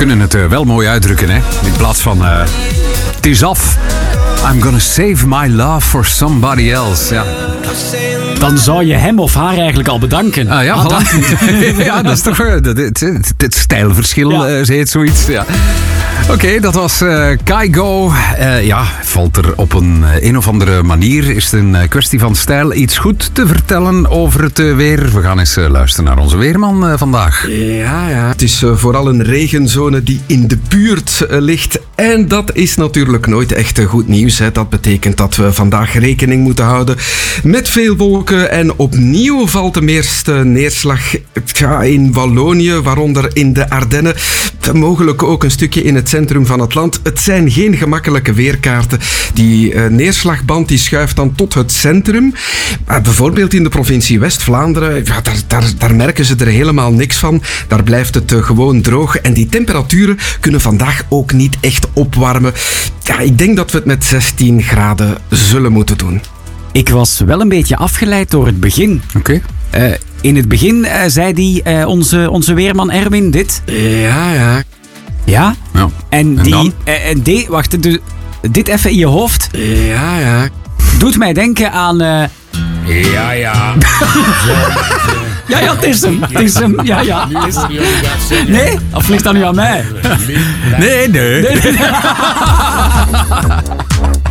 kunnen het wel mooi uitdrukken, hè? In plaats van het is af. I'm gonna save my love for somebody else. Ja. Dan zou je hem of haar eigenlijk al bedanken. Ah ja, voilà. Ja, dat is toch het stijlverschil, heet zoiets. Ja. Oké, dat was Kygo. Valt er op een of andere manier. Is het een kwestie van stijl iets goed te vertellen over het weer? We gaan eens luisteren naar onze weerman vandaag. Ja, het is vooral een regenzone die in de buurt ligt. En dat is natuurlijk nooit echt goed nieuws. Hè. Dat betekent dat we vandaag rekening moeten houden met veel wolken. En opnieuw valt de meeste neerslag in Wallonië, waaronder in de Ardennen. Mogelijk ook een stukje in het centrum van het land. Het zijn geen gemakkelijke weerkaarten. Die neerslagband die schuift dan tot het centrum. Bijvoorbeeld in de provincie West-Vlaanderen, daar merken ze er helemaal niks van. Daar blijft het gewoon droog. En die temperaturen kunnen vandaag ook niet echt opwarmen. Ja, ik denk dat we het met 16 graden zullen moeten doen. Ik was wel een beetje afgeleid door het begin. Oké. In het begin zei onze weerman Erwin dit. Ja. Ja? Ja. En die... wacht, dit even in je hoofd. Ja. Doet mij denken aan... Ja. Ja, het is hem. Ja. Nee? Of ligt dat nu aan mij? Nee.